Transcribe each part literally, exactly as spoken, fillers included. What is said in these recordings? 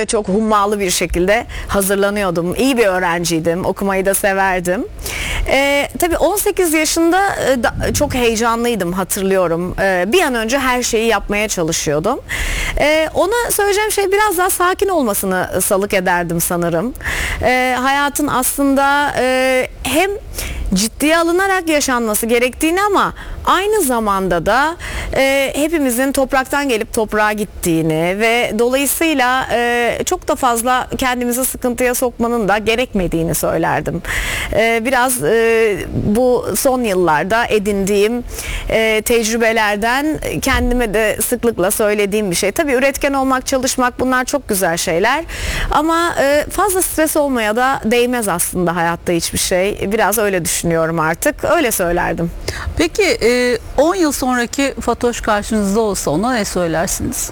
de çok hummalı bir şekilde hazırlanıyordum. İyi bir öğrenciydim. Okumayı da severdim. Ee, tabii on sekiz yaşında e, da, çok heyecanlıydım, hatırlıyorum. Ee, bir an önce her şeyi yapmaya çalışıyordum. Ee, ona söyleyeceğim şey, biraz daha sakin olmasını salık ederdim sanırım. Ee, hayatın aslında e, hem ciddiye alınarak yaşanması gerektiğini ama aynı zamanda da e, hepimizin topraktan gelip toprağa gittiğini ve dolayısıyla e, çok da fazla kendimizi sıkıntıya sokmanın da gerekmediğini söylerdim. E, biraz e, bu son yıllarda edindiğim e, tecrübelerden kendime de sıklıkla söylediğim bir şey. Tabii üretken olmak, çalışmak, bunlar çok güzel şeyler ama e, fazla stres olmaya da değmez aslında hayatta hiçbir şey. Biraz öyle düşünüyorum artık. Öyle söylerdim. Peki on yıl sonraki Fatoş karşınızda olsa ona ne söylersiniz?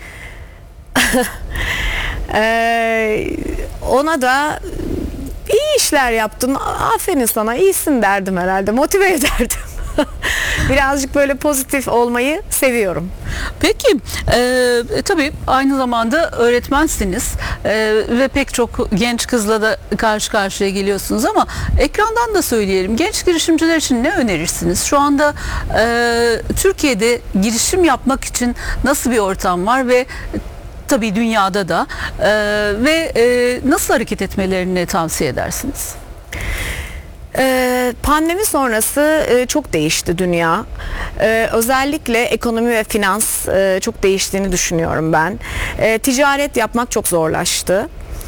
ee, ona da iyi işler yaptın, aferin sana, iyisin derdim herhalde. Motive ederdim. Birazcık böyle pozitif olmayı seviyorum. Peki e, tabii aynı zamanda öğretmensiniz e, ve pek çok genç kızla da karşı karşıya geliyorsunuz ama ekrandan da söyleyelim, genç girişimciler için ne önerirsiniz? Şu anda e, Türkiye'de girişim yapmak için nasıl bir ortam var ve tabii dünyada da e, ve e, nasıl hareket etmelerini tavsiye edersiniz? Pandemi sonrası çok değişti dünya. Özellikle ekonomi ve finans çok değiştiğini düşünüyorum ben. Ticaret yapmak çok zorlaştı.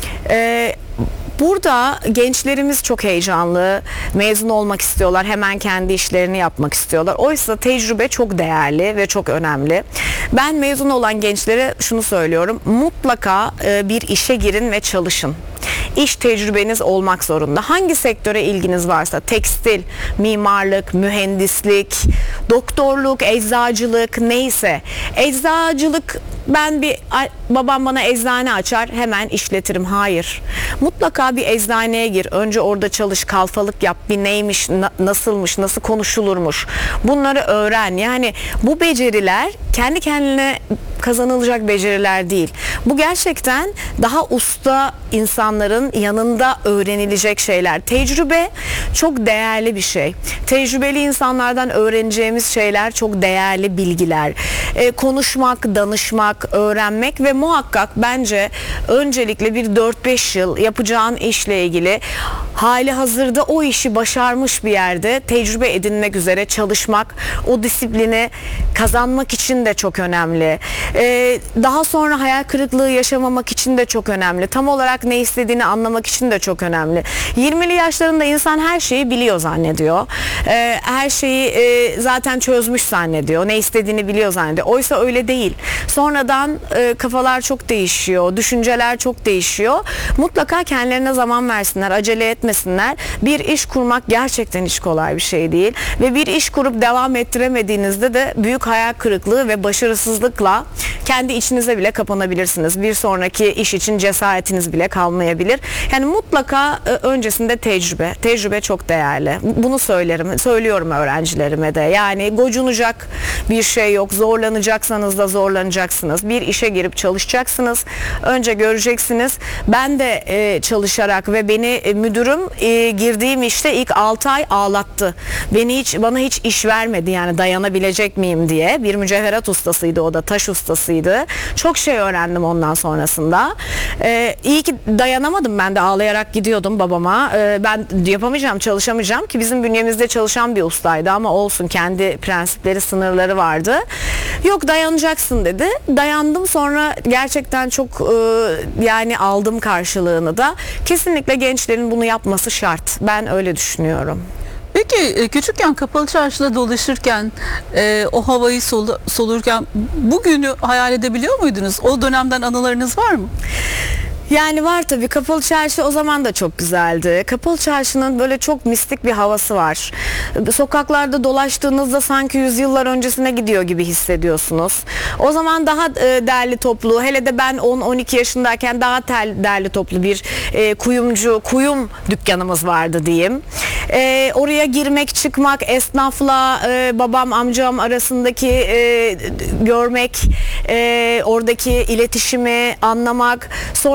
Burada gençlerimiz çok heyecanlı, mezun olmak istiyorlar, hemen kendi işlerini yapmak istiyorlar. Oysa tecrübe çok değerli ve çok önemli. Ben mezun olan gençlere şunu söylüyorum, mutlaka bir işe girin ve çalışın. İş tecrübeniz olmak zorunda. Hangi sektöre ilginiz varsa, tekstil, mimarlık, mühendislik, doktorluk, eczacılık, neyse. Eczacılık, ben bir babam bana eczane açar hemen işletirim. Hayır. Mutlaka bir eczaneye gir. Önce orada çalış, kalfalık yap. Bir neymiş, na, nasılmış, nasıl konuşulurmuş. Bunları öğren. Yani bu beceriler kendi kendine kazanılacak beceriler değil. Bu gerçekten daha usta insanların yanında öğrenilecek şeyler. Tecrübe çok değerli bir şey. Tecrübeli insanlardan öğreneceğimiz şeyler çok değerli bilgiler. Ee, konuşmak, danışmak, öğrenmek ve muhakkak bence öncelikle bir dört beş yıl yapacağın işle ilgili hali hazırda o işi başarmış bir yerde tecrübe edinmek üzere çalışmak, o disiplini kazanmak için de çok önemli. Ee, daha sonra hayal kırıklığı yaşamamak için de çok önemli. Tam olarak ne istediğini anlamak için de çok önemli. yirmili yaşlarında insan her şeyi biliyor zannediyor. Ee, her şeyi e, zaten çözmüş zannediyor. Ne istediğini biliyor zannediyor. Oysa öyle değil. Sonradan e, kafalar çok değişiyor. Düşünceler çok değişiyor. Mutlaka kendilerine zaman versinler. Acele etmesinler. Bir iş kurmak gerçekten hiç kolay bir şey değil. Ve bir iş kurup devam ettiremediğinizde de büyük hayal kırıklığı ve başarısızlıkla kendi içinize bile kapanabilirsiniz. Bir sonraki iş için cesaretiniz bile kalmayabilir. Yani mutlaka öncesinde tecrübe. Tecrübe çok değerli. Bunu söylerim, söylüyorum öğrencilerime de. Yani gocunacak bir şey yok. Zorlanacaksanız da zorlanacaksınız. Bir işe girip çalışacaksınız. Önce göreceksiniz. Ben de e, çalışarak ve beni e, müdürüm e, girdiğim işte ilk altı ay ağlattı. Beni hiç bana hiç iş vermedi, yani dayanabilecek miyim diye. Bir mücevherat ustasıydı, o da taş ustasıydı. Çok şey öğrendim ondan sonrasında. Ee, iyi ki dayanamadım, ben de ağlayarak gidiyordum babama. Ee, ben yapamayacağım, çalışamayacağım ki bizim bünyemizde çalışan bir ustaydı ama olsun, kendi prensipleri, sınırları vardı. Yok, dayanacaksın dedi. Dayandım, sonra gerçekten çok e, yani aldım karşılığını da. Kesinlikle gençlerin bunu yapması şart. Ben öyle düşünüyorum. Peki küçükken kapalı çarşıda dolaşırken e, o havayı solu, solurken bugünü hayal edebiliyor muydunuz? O dönemden anılarınız var mı? Yani var tabii. Kapalı Çarşı o zaman da çok güzeldi. Kapalı Çarşı'nın böyle çok mistik bir havası var. Sokaklarda dolaştığınızda sanki yüzyıllar öncesine gidiyor gibi hissediyorsunuz. O zaman daha e, derli toplu, hele de ben on on iki yaşındayken daha tel, derli toplu bir e, kuyumcu, kuyum dükkanımız vardı diyeyim. E, oraya girmek, çıkmak, esnafla e, babam, amcam arasındaki e, görmek, e, oradaki iletişimi anlamak, sonra